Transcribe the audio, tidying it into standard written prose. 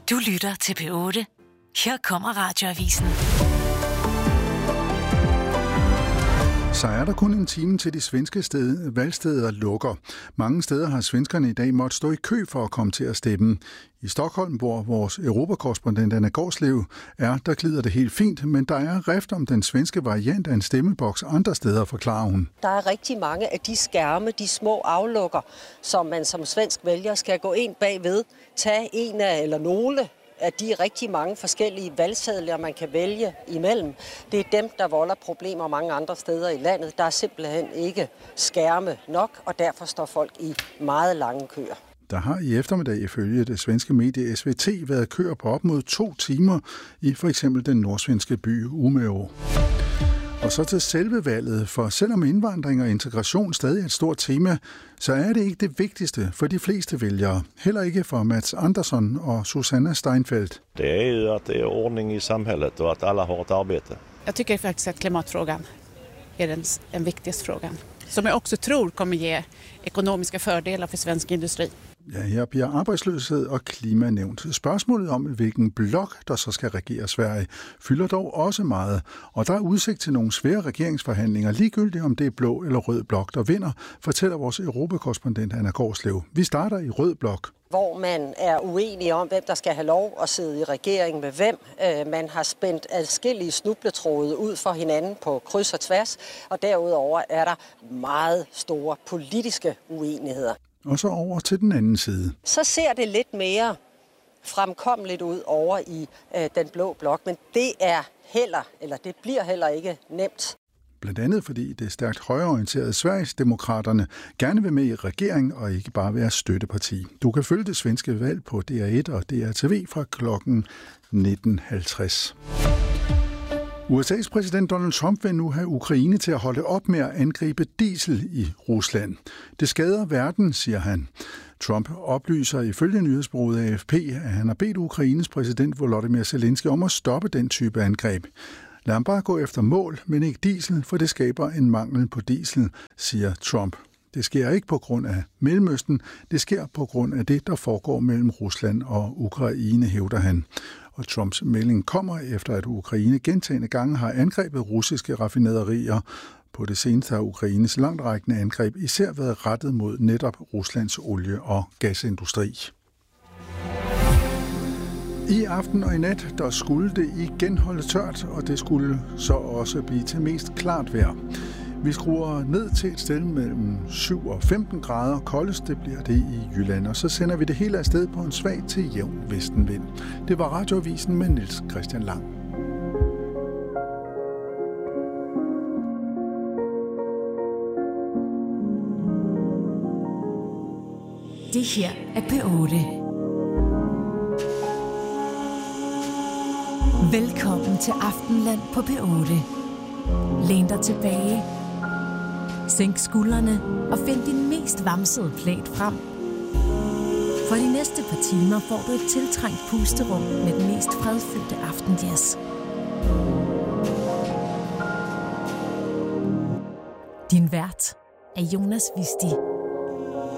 Du lytter til P8. Her kommer Radioavisen. Så er der kun en time til de svenske valgsteder lukker. Mange steder har svenskerne i dag måttet stå i kø for at komme til at stemme. I Stockholm, hvor vores europakorrespondent Anna Gårdslev er, der glider det helt fint, men der er rift om den svenske variant af en stemmeboks andre steder, forklarer hun. Der er rigtig mange af de skærme, de små aflukker, som man som svensk vælger skal gå ind bagved, tage en af eller nogle af de rigtig mange forskellige valgsedler, man kan vælge imellem. Det er dem, der volder problemer mange andre steder i landet. Der er simpelthen ikke skærme nok, og derfor står folk i meget lange køer. Der har i eftermiddag ifølge det svenske medie SVT været køer på op mod 2 timer i for eksempel den nordsvenske by Umeå. Og så til selve valget, for selvom indvandring og integration stadig er et stort tema, så er det ikke det vigtigste for de fleste vælgere. Heller ikke for Mats Andersson og Susanna Steinfeldt. Det är ju att det är ordning i samhället och att alla har ett arbete. Jag tycker faktiskt att klimatfrågan är den viktigaste frågan. Som jag också tror kommer ge ekonomiska fördelar för svensk industri. Ja, her bliver arbejdsløshed og klima nævnt. Spørgsmålet om, hvilken blok, der så skal regere Sverige, fylder dog også meget. Og der er udsigt til nogle svære regeringsforhandlinger, ligegyldigt om det er blå eller rød blok, der vinder, fortæller vores europakorrespondent Anna Gårdslev. Vi starter i rød blok. Hvor man er uenige om, hvem der skal have lov at sidde i regering med hvem. Man har spændt adskillige snubletråde ud for hinanden på kryds og tværs, og derudover er der meget store politiske uenigheder. Og så over til den anden side. Så ser det lidt mere fremkommeligt ud over i den blå blok, men det bliver heller ikke nemt. Blandt andet fordi det stærkt højreorienterede Sverigesdemokraterne gerne vil med i regering og ikke bare være støtteparti. Du kan følge det svenske valg på DR1 og DRTV fra klokken 19.50. USA's præsident Donald Trump vil nu have Ukraine til at holde op med at angribe diesel i Rusland. Det skader verden, siger han. Trump oplyser ifølge nyhedsbureauet AFP, at han har bedt Ukraines præsident Volodymyr Zelensky om at stoppe den type angreb. Lad ham bare gå efter mål, men ikke diesel, for det skaber en mangel på diesel, siger Trump. Det sker ikke på grund af Mellemøsten, det sker på grund af det, der foregår mellem Rusland og Ukraine, hævder han. Og Trumps melding kommer efter, at Ukraine gentagne gange har angrebet russiske raffinaderier. På det seneste har Ukraines langtrækkende angreb især været rettet mod netop Ruslands olie- og gasindustri. I aften og i nat, der skulle det igen holde tørt, og det skulle så også blive til mest klart vejr. Vi skruer ned til et sted mellem 7 og 15 grader. Koldest det bliver det i Jylland, og så sender vi det hele afsted på en svag til jævn vestenvind. Det var Radioavisen med Niels Christian Lang. Det her er P8. Velkommen til Aftenland på P8. Læn dig tilbage. Sænk skuldrene og find din mest vamsede plæt frem. For de næste par timer får du et tiltrængt pusterum med den mest fredfyldte aftenjazz. Din vært er Jonas Visti.